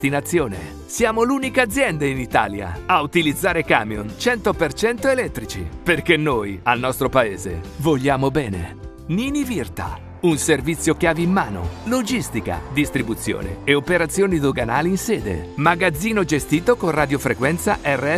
destinazione. Siamo l'unica azienda in Italia a utilizzare camion 100% elettrici, perché noi, al nostro paese, vogliamo bene. Nini Virta, un servizio chiavi in mano, logistica, distribuzione e operazioni doganali in sede. Magazzino gestito con radiofrequenza RF